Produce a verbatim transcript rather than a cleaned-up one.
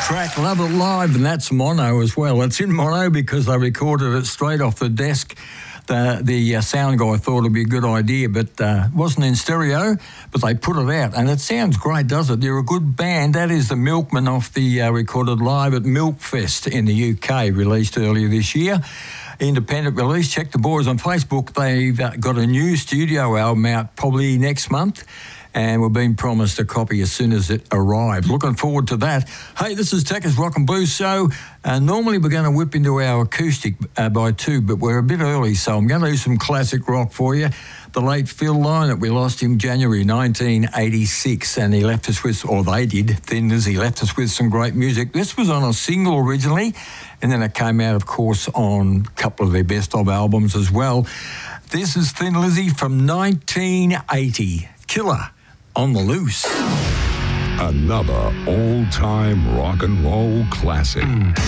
track, Love It Live, and that's mono as well. It's in mono because they recorded it straight off the desk. The, the uh, sound guy thought it'd be a good idea, but uh, it wasn't in stereo, but they put it out, and it sounds great, does it? They're a good band. That is the Milkmen off the uh, recorded live at Milkfest in the U K, released earlier this year. Independent release. Check the boys on Facebook. They've uh, got a new studio album out probably next month, and we're being promised a copy as soon as it arrives. Looking forward to that. Hey, this is Tekka's Rock and Blues Show. Uh, normally we're going to whip into our acoustic uh, by two, but we're a bit early, so I'm going to do some classic rock for you. The late Phil Lynott, we lost him January nineteen eighty-six, and he left us with, or they did, Thin Lizzy left us with some great music. This was on a single originally, and then it came out, of course, on a couple of their best of albums as well. This is Thin Lizzy from nineteen eighty. Killer on the Loose. Another all-time rock and roll classic. Mm.